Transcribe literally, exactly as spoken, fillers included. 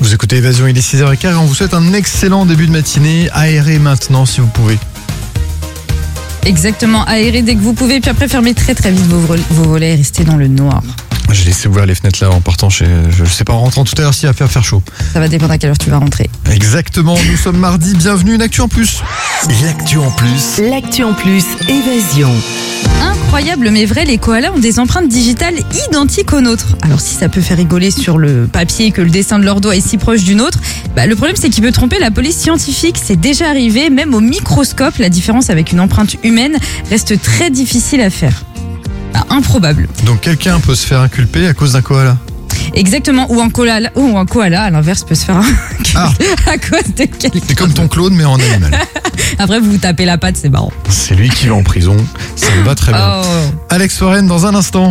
Vous écoutez Évasion, il est six heures quinze et on vous souhaite un excellent début de matinée. Aérez maintenant si vous pouvez. Exactement, aérez dès que vous pouvez, puis après fermez très très vite vos, vol- vos volets et restez dans le noir. J'ai laissé ouvrir les fenêtres là en partant chez... Je sais pas, en rentrant tout à l'heure s'il va faire faire chaud. Ça va dépendre à quelle heure tu vas rentrer. Exactement, nous sommes mardi, bienvenue, une actu en plus. L'actu en plus. L'actu en plus, Évasion. Incroyable mais vrai, les koalas ont des empreintes digitales identiques aux nôtres. Alors si ça peut faire rigoler sur le papier que le dessin de leur doigt est si proche du nôtre, bah, le problème c'est qu'il peut tromper la police scientifique. C'est déjà arrivé, même au microscope, la différence avec une empreinte humaine reste très difficile à faire. Bah, improbable. Donc quelqu'un peut se faire inculper à cause d'un koala. Exactement, ou un koala, ou un koala à l'inverse peut se faire un... Ah. à cause de quelqu'un. C'est comme ton clone mais en animal. Après vous vous tapez la patte, c'est marrant. C'est lui qui va en prison, ça me va très bien. Oh. Alex Foren dans un instant.